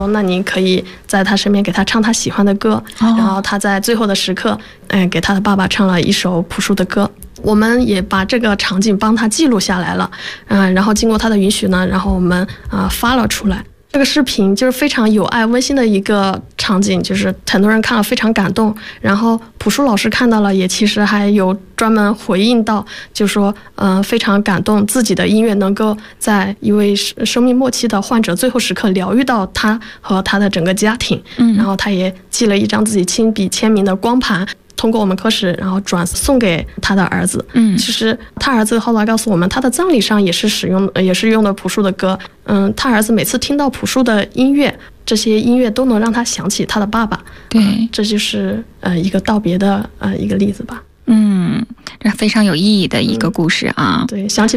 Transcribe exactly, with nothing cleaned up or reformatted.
那你可以在他身边给他唱他喜欢的歌，然后他在最后的时刻，嗯，给他的爸爸唱了一首朴树的歌。我们也把这个场景帮他记录下来了，嗯，然后经过他的允许呢，然后我们啊、呃、发了出来。这个视频就是非常有爱温馨的一个场景，就是很多人看了非常感动，然后朴树老师看到了也其实还有专门回应到，就说嗯、呃、非常感动自己的音乐能够在一位生命末期的患者最后时刻疗愈到他和他的整个家庭。嗯，然后他也寄了一张自己亲笔签名的光盘，通过我们科室然后转送给他的儿子。嗯，其实他儿子后来告诉我们，他的葬礼上也是使用也是用的朴树的歌。嗯，他儿子每次听到朴树的音乐，这些音乐都能让他想起他的爸爸。对、呃、这就是呃一个道别的呃一个例子吧。 嗯，这非常有意义的一个故事啊。 嗯、对，想起